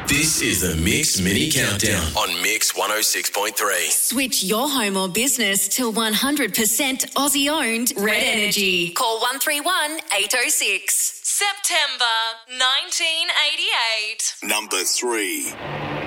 This is the Mix Mini Countdown on Mix 106.3. Switch your home or business to 100% Aussie-owned Red Energy. Call 131 806. September 1988. Number 3.